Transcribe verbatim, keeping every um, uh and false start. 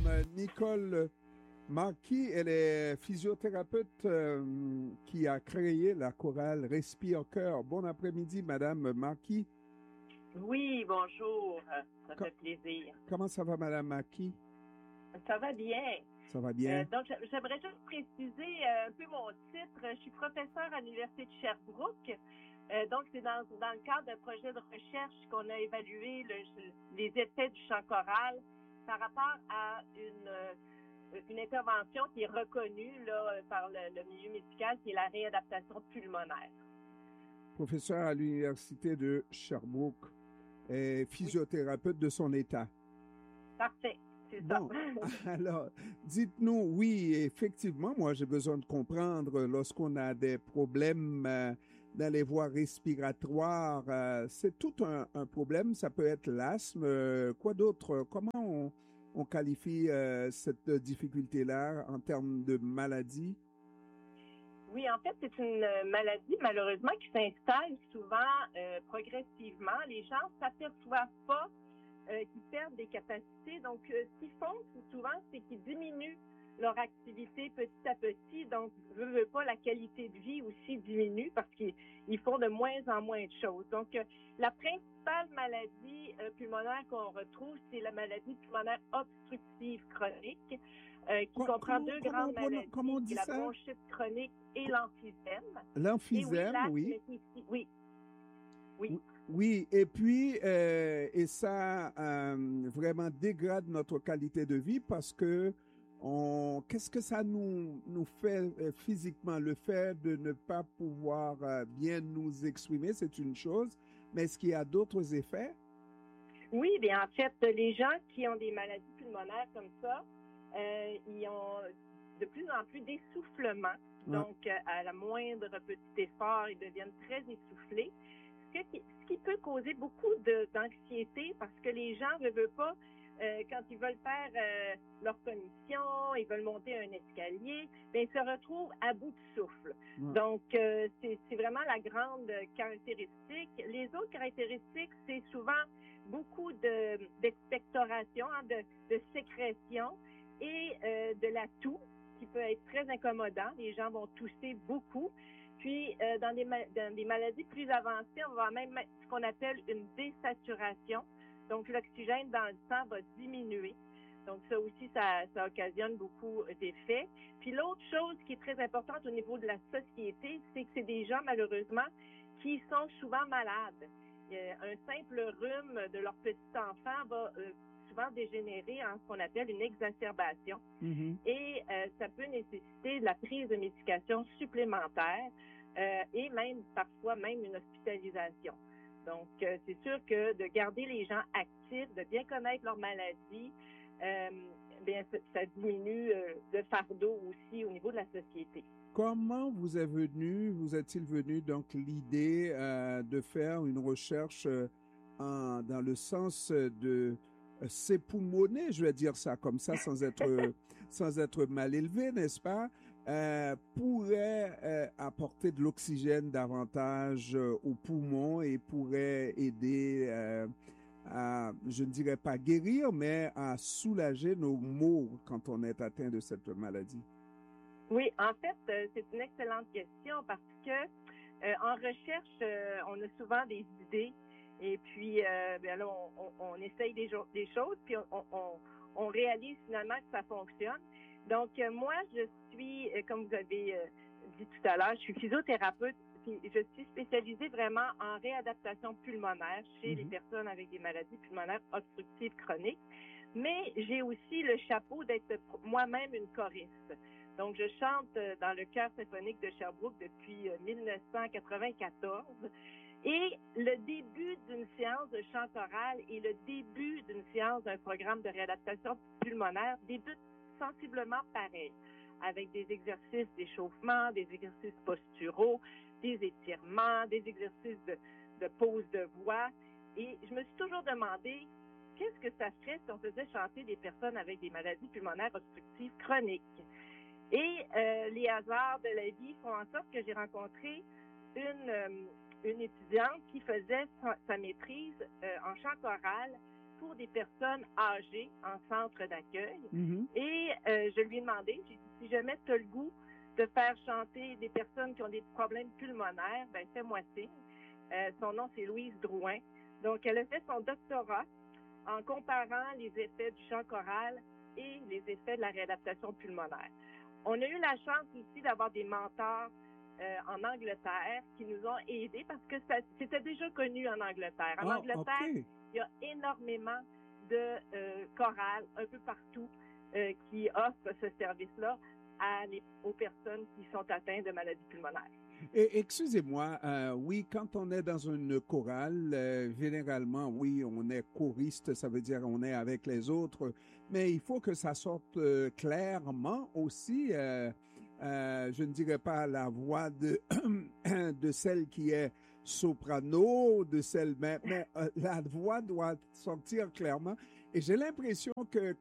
Madame Nicole Marquis, elle est physiothérapeute euh, qui a créé la chorale Respire Cœur. Bon après-midi, Madame Marquis. Oui, bonjour. Ça Co- fait plaisir. Comment ça va, Madame Marquis? Ça va bien. Ça va Euh, bien? donc, j'a- j'aimerais juste préciser euh, un peu mon titre. Je suis professeure à l'Université de Sherbrooke. Euh, donc, c'est dans, dans le cadre d'un projet de recherche qu'on a évalué le- les effets du chant choral par rapport à une, euh, une intervention qui est reconnue là, par le, le milieu médical, qui est la réadaptation pulmonaire. Professeur à l'Université de Sherbrooke et Oui, physiothérapeute de son État. parfait. C'est ça. Bon, alors, dites-nous, oui, effectivement, moi j'ai besoin de comprendre lorsqu'on a des problèmes euh, dans les voies respiratoires, euh, c'est tout un, un problème, ça peut être l'asthme, euh, quoi d'autre? Comment on, on qualifie euh, cette difficulté-là en termes de maladie? Oui, en fait, c'est une maladie, malheureusement, qui s'installe souvent euh, progressivement. Les gens ne s'aperçoivent pas euh, qu'ils perdent des capacités. Donc, euh, ce qu'ils font souvent, c'est qu'ils diminuent leur activité petit à petit. Donc, veut, veut pas, la qualité de vie aussi diminue parce qu'ils ils font de moins en moins de choses. Donc, euh, la principale maladie euh, pulmonaire qu'on retrouve, c'est la maladie pulmonaire obstructive chronique, euh, qui Co- comprend Comment, deux comment, on, grandes pronon- comment on maladies, qui dit est la ça? bronchite chronique et l'emphysème. Et oui, L'emphysème, l'asthme oui. est ici. Oui, oui. Oui, oui, et puis, euh, et ça euh, vraiment dégrade notre qualité de vie parce que on, qu'est-ce que ça nous, nous fait euh, physiquement? Le fait de ne pas pouvoir euh, bien nous exprimer, c'est une chose, mais est-ce qu'il y a d'autres effets? Oui, bien en fait, les gens qui ont des maladies pulmonaires comme ça, euh, ils ont de plus en plus d'essoufflement. Ouais. Donc, euh, à la moindre petit effort, ils deviennent très essoufflés. Ce qui, ce qui peut causer beaucoup de, d'anxiété parce que les gens ne veulent pas, euh, quand ils veulent faire euh, leur commission, ils veulent monter un escalier, bien, ils se retrouvent à bout de souffle. Ouais. Donc, euh, c'est, c'est vraiment la grande caractéristique. Les autres caractéristiques, c'est souvent beaucoup de, d'expectoration, hein, de, de sécrétion et euh, de la toux qui peut être très incommodant. Les gens vont tousser beaucoup. Puis, euh, dans, des, dans des maladies plus avancées, on va même mettre ce qu'on appelle une désaturation. Donc, l'oxygène dans le sang va diminuer. Donc, ça aussi, ça, ça occasionne beaucoup d'effets. Puis, l'autre chose qui est très importante au niveau de la société, c'est que c'est des gens, malheureusement, qui sont souvent malades. Un simple rhume de leur petit enfant va euh, souvent dégénérer en ce qu'on appelle une exacerbation. Mhm. Et euh, ça peut nécessiter de la prise de médication supplémentaire euh, et même parfois même une hospitalisation. Donc, euh, c'est sûr que de garder les gens actifs, de bien connaître leur maladie, euh, bien, ça, ça diminue euh, le fardeau aussi au niveau de la société. Comment vous est venu, vous est-il venu donc l'idée euh, de faire une recherche euh, en- dans le sens de euh, s'époumoner, je vais dire ça comme ça, sans être sans être mal élevé, n'est-ce pas, euh, pourrait euh, apporter de l'oxygène davantage euh, aux poumons et pourrait aider euh, à, je ne dirais pas guérir, mais à soulager nos maux quand on est atteint de cette maladie. Oui, en fait, euh, c'est une excellente question parce que euh, en recherche, euh, on a souvent des idées et puis euh, bien là, on, on, on essaye des, des choses puis on, on, on réalise finalement que ça fonctionne. Donc, euh, moi, je suis, euh, comme vous avez euh, dit tout à l'heure, je suis physiothérapeute puis je suis spécialisée vraiment en réadaptation pulmonaire chez mm-hmm. les personnes avec des maladies pulmonaires obstructives chroniques. Mais j'ai aussi le chapeau d'être moi-même une choriste. Donc, je chante dans le chœur symphonique de Sherbrooke depuis dix-neuf cent quatre-vingt-quatorze. Et le début d'une séance de chant choral et le début d'une séance d'un programme de réadaptation pulmonaire débutent sensiblement pareil, avec des exercices d'échauffement, des exercices posturaux, des étirements, des exercices de, de pose de voix. Et je me suis toujours demandé, qu'est-ce que ça ferait si on faisait chanter des personnes avec des maladies pulmonaires obstructives chroniques? Et euh, les hasards de la vie font en sorte que j'ai rencontré une, euh, une étudiante qui faisait sa, sa maîtrise euh, en chant choral pour des personnes âgées en centre d'accueil. Mhm. Et euh, je lui ai demandé, j'ai dit, si jamais tu as le goût de faire chanter des personnes qui ont des problèmes pulmonaires, ben fais-moi signe. Euh, son nom, c'est Louise Drouin. Donc, elle a fait son doctorat en comparant les effets du chant choral et les effets de la réadaptation pulmonaire. On a eu la chance aussi d'avoir des mentors euh, en Angleterre qui nous ont aidés parce que ça, c'était déjà connu en Angleterre. En Ah, Angleterre, OK. il y a énormément de euh, chorales un peu partout euh, qui offrent ce service-là à les, aux personnes qui sont atteintes de maladies pulmonaires. Et excusez-moi, euh, oui, quand on est dans une chorale, euh, généralement, oui, on est choriste, ça veut dire on est avec les autres, mais il faut que ça sorte euh, clairement aussi. Euh, euh, je ne dirais pas la voix de, de celle qui est soprano, de celle, mais, mais euh, la voix doit sortir clairement. Et j'ai l'impression que